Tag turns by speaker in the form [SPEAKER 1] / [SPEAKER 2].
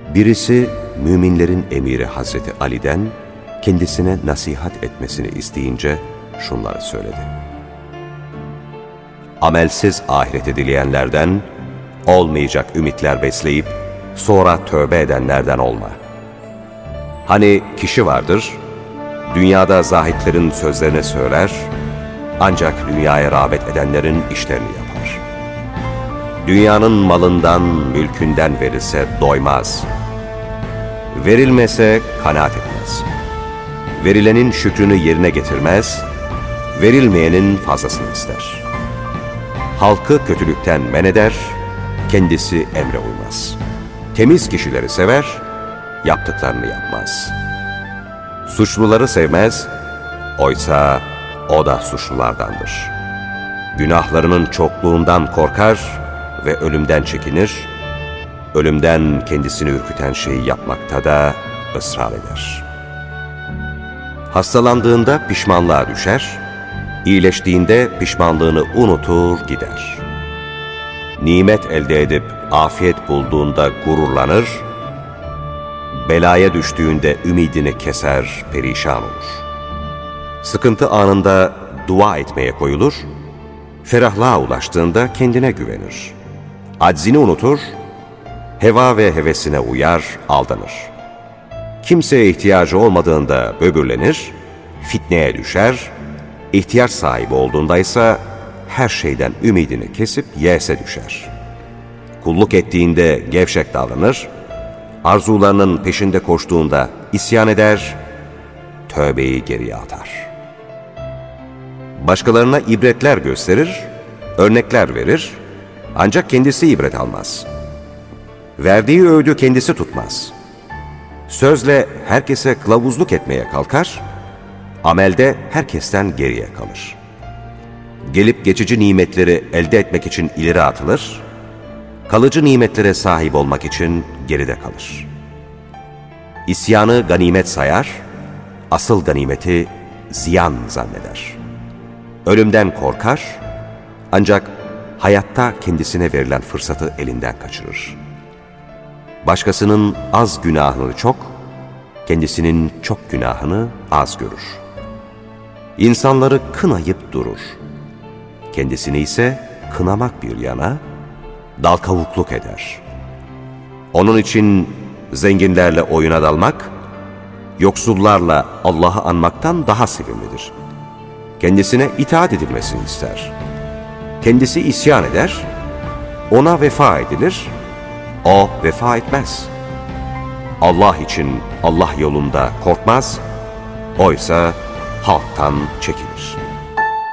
[SPEAKER 1] Birisi müminlerin emiri Hazreti Ali'den kendisine nasihat etmesini isteyince şunları söyledi: amelsiz ahireti dileyenlerden, olmayacak ümitler besleyip sonra tövbe edenlerden olma. Hani kişi vardır, dünyada zahitlerin sözlerini söyler, ancak dünyaya rağbet edenlerin işlerini yapar. Dünyanın malından, mülkünden verilse doymaz. Verilmese kanaat etmez. Verilenin şükrünü yerine getirmez, verilmeyenin fazlasını ister. Halkı kötülükten men eder, kendisi emre uymaz. Temiz kişileri sever, yaptıklarını yapmaz. Suçluları sevmez, oysa o da suçlulardandır. Günahlarının çokluğundan korkar ve ölümden çekinir, ölümden kendisini ürküten şeyi yapmakta da ısrar eder. Hastalandığında pişmanlığa düşer, iyileştiğinde pişmanlığını unutur gider. Nimet elde edip afiyet bulduğunda gururlanır, belaya düştüğünde ümidini keser, perişan olur. Sıkıntı anında dua etmeye koyulur, ferahlığa ulaştığında kendine güvenir. Aczini unutur, heva ve hevesine uyar, aldanır. Kimseye ihtiyacı olmadığında böbürlenir, fitneye düşer, ihtiyaç sahibi olduğunda ise her şeyden ümidini kesip yese düşer. Kulluk ettiğinde gevşek davranır, arzularının peşinde koştuğunda isyan eder, tövbeyi geriye atar. Başkalarına ibretler gösterir, örnekler verir, ancak kendisi ibret almaz. Verdiği öğüdü kendisi tutmaz. Sözle herkese kılavuzluk etmeye kalkar, amelde herkesten geriye kalır. Gelip geçici nimetleri elde etmek için ileri atılır, kalıcı nimetlere sahip olmak için geride kalır. İsyanı ganimet sayar, asıl ganimeti ziyan zanneder. Ölümden korkar, ancak hayatta kendisine verilen fırsatı elinden kaçırır. Başkasının az günahını çok, kendisinin çok günahını az görür. İnsanları kınayıp durur. Kendisini ise kınamak bir yana, dal kavukluk eder. Onun için zenginlerle oyuna dalmak, yoksullarla Allah'ı anmaktan daha sevimlidir. Kendisine itaat edilmesini ister. Kendisi isyan eder, ona vefa edilir, o vefa etmez. Allah için Allah yolunda korkmaz, oysa halktan çekilir.